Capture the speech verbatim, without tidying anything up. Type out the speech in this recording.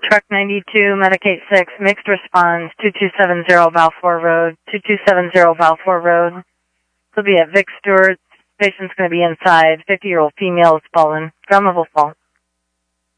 Truck ninety-two, Medicate six, mixed response, two two seven zero Balfour Road, two two seven zero Balfour Road. He'll be at Vic Stewart. Patient's going to be inside. fifty-year-old female has fallen. Ground level fall.